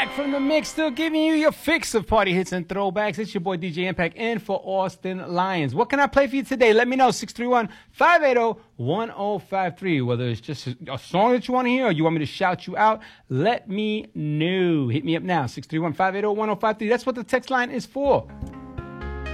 Back from the mix, still giving you your fix of party hits and throwbacks. It's your boy DJ Impact in for Austin Lions. What can I play for you today? Let me know, 631-580-1053. Whether it's just a song that you want to hear or you want me to shout you out, let me know. Hit me up now, 631-580-1053. That's what the text line is for.